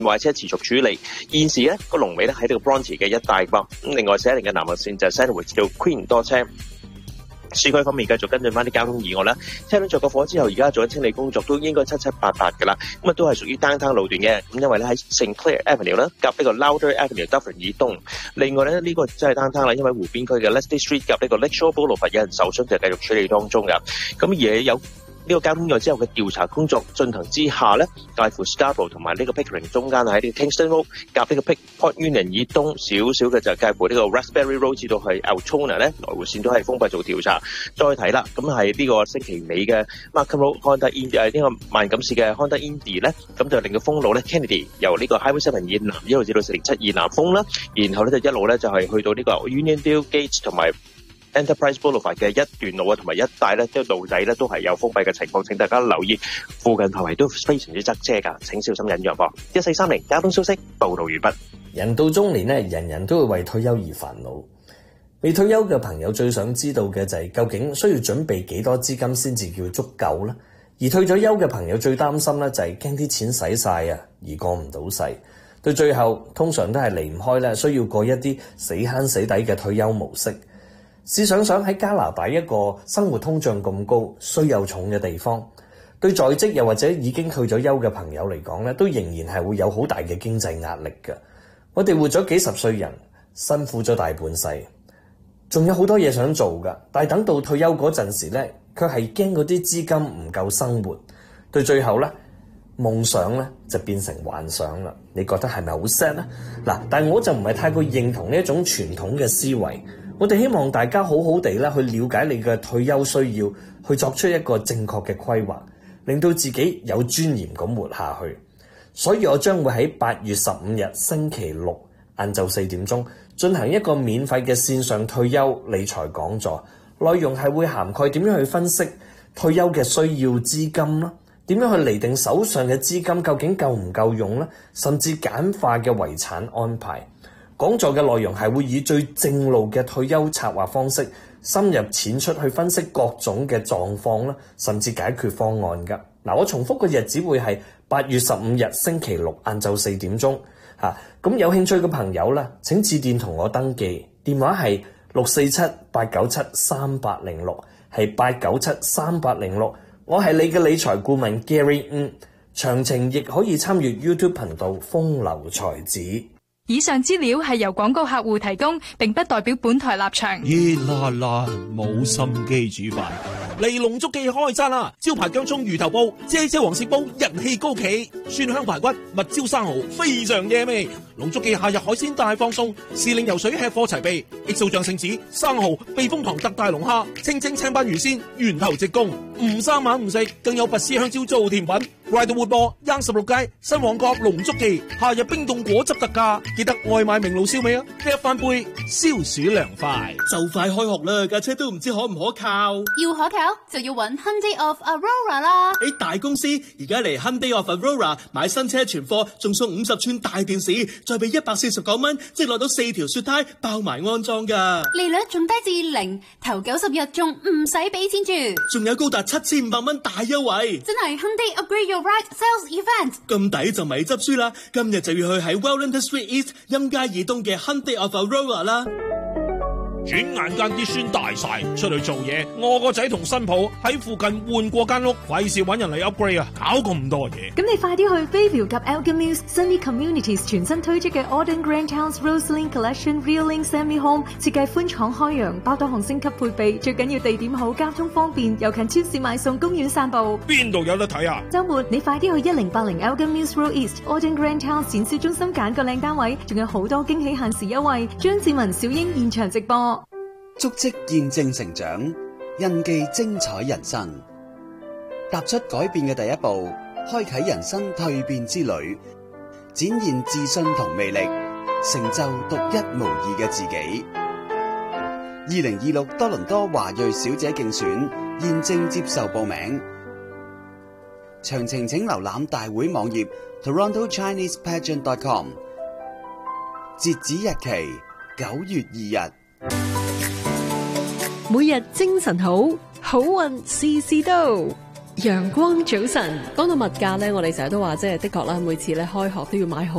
壞車持續處理。現時咧個龍尾咧喺呢個 Bronte 嘅一帶噃。咁另外410嘅南岸線就係 Sandwich 至到 Queen 多車。市區方面繼續跟進翻啲交通意外啦，車輛着過火之後，而家做緊清理工作，都應該七七八八㗎啦。咁啊都係屬於 downtown 路段嘅，咁因為咧喺 St Clair Avenue 啦，夾呢個 Lauder Avenue Dufferin 以東。另外咧呢個真係 downtown 啦，因為湖邊區嘅 Leslie Street 夾呢個 Lakeshore Boulevard 有人受傷，就繼續處理當中㗎。咁而有呢個交通意外之後嘅調查工作進行之下咧，介乎 Scarborough 同埋呢個 Pickering 中間喺呢個 Kingston Road 夾呢個 Port Union 以東少少嘅就介乎呢個 Raspberry Road 至到去 Altona 咧，來回線都係封閉做調查。再睇啦，咁係呢個星期尾嘅 Markham Road Honda Indy 呢個萬錦市嘅 Honda Indy 咧，咁就令到封路咧 Kennedy 由呢個 Highway 7以南一路至到407南封啦，然後咧就一路咧就係去到呢個 Uniondale Gates 同埋Enterprise Boulevard 嘅一段路啊，同埋一帶咧，啲路仔咧都係有封閉嘅情況，請大家留意。附近範圍都非常之塞車㗎，請小心忍讓噃。1430交通消息報道完畢。 人到中年咧，人人都會為退休而煩惱。未退休嘅朋友最想知道嘅就係究竟需要準備幾多資金先至叫足夠呢？而退咗休嘅朋友最擔心咧就係驚啲錢使晒啊，而過唔到世。到最後通常都係離唔開咧，需要過一啲死慳死抵嘅退休模式。試想想喺加拿大一個生活通脹咁高、稅又重嘅地方，對在職又或者已經退咗休嘅朋友嚟講咧，都仍然係會有好大嘅經濟壓力嘅。我哋活咗幾十歲人，辛苦咗大半世，仲有好多嘢想做㗎，但係等到退休嗰陣時咧，卻係驚嗰啲資金唔夠生活，對最後咧夢想咧就變成幻想啦。你覺得係咪好 sad 咧？嗱，但係我就唔係太過認同呢一種傳統嘅思維。我哋希望大家好好地咧去了解你嘅退休需要，去作出一個正確嘅規劃，令到自己有尊嚴咁活下去。所以我將會喺8月15日星期六晏晝4點鐘進行一個免費嘅線上退休理財講座，內容係會涵蓋點樣去分析退休嘅需要資金啦，點樣去釐定手上嘅資金究竟夠唔夠用啦，甚至簡化嘅遺產安排。講座嘅內容係會以最正路嘅退休策劃方式，深入淺出去分析各種嘅狀況啦，甚至解決方案㗎。嗱，我重複個日子會係8月15日星期六晏晝4點鐘嚇。咁有興趣嘅朋友啦，請致電同我登記，電話係647-897-3806，係897-3806。我係你嘅理財顧問 Gary，詳情亦可以參與 YouTube 頻道風流才子。 以上資料係由廣告客戶提供，並不代表本台立場。 熱辣辣，冇心機煮飯。嚟龍足記開餐啦！招牌薑蔥魚頭煲、姐姐黃鱔煲人氣高企，蒜香排骨、蜜椒生蠔非常惹味。龍足記夏日海鮮大放送，時令游水吃貨齊備，XO醬聖子、生蠔、避風塘特大龍蝦、清蒸青斑魚鮮、源頭直供，唔生猛唔食，更有拔絲香蕉做甜品。來到活播，16街新旺角龍足記，夏日冰凍果汁特價，記得外賣明爐燒味啊！一翻杯消暑涼快。 就快開學啦，架車都唔知可唔可靠。 要可靠就要揾 Hyundai of Aurora 啦。 喺大公司而家嚟 Hyundai of Aurora 買新車存貨，仲送50寸大電視，再俾149蚊，即攞到4條雪胎，包埋安裝噶。 利率仲低至0，頭90日仲唔使俾錢住， 仲有高達7500蚊大優惠。 真係 Hyundai Upgrade Your Ride Sales Event， 咁抵就咪執輸啦！今日就要去喺 Wellington Street East 陰街以東嘅 Hyundai of Aurora 啦。 轉眼間啲孫大晒，出去做嘢，我個仔同新抱喺附近換過間屋，費事揾人嚟 upgrade 啊，搞咁多嘢。 咁你快啲去 Bayview 及 Elgin Mills Sunny Communities 全新推出嘅 Auden Grand Towns Roseland Collection Real Link Semi Home， 設計寬敞開揚，包多項星級配備，最緊要地點好，交通方便，又近超市買餸、公園散步。 邊度有得睇啊？ 週末你快啲去1080 Elgin Mills Road East Auden Grand Towns 展銷中心揀個靚單位，仲有好多驚喜限時優惠。張志文、小英現場直播。 足跡見證成長，印記精彩人生。踏出改變嘅第一步，開啟人生蛻變之旅，展現自信同魅力，成就獨一無二嘅自己。2026多倫多華裔小姐競選現正接受報名，詳情請瀏覽大會網頁 TorontoChinesePageant.com。截止日期9月2日。 每日精神好，好運事事到。 陽光早晨，講到物價呢，我哋成日都話，即係的確啦，每次咧開學都要買好